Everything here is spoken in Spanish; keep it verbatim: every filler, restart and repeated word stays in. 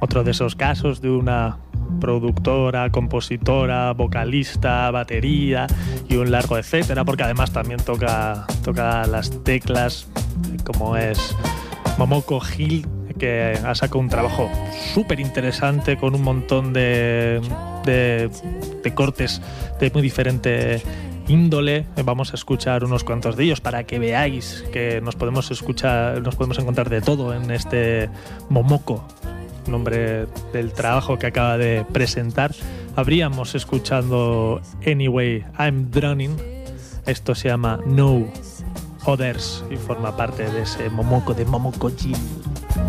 Otro de esos casos de una productora, compositora, vocalista, batería y un largo etcétera, porque además también toca, toca las teclas, como es Momoko Hill, que ha sacado un trabajo súper interesante con un montón de, de, de cortes de muy diferente índole. Vamos a escuchar unos cuantos de ellos para que veáis que nos podemos escuchar, nos podemos encontrar de todo en este Momoko, nombre del trabajo que acaba de presentar. Habríamos escuchado Anyway I'm Drowning. Esto se llama No Others y forma parte de ese Momoko de Momoko Jin.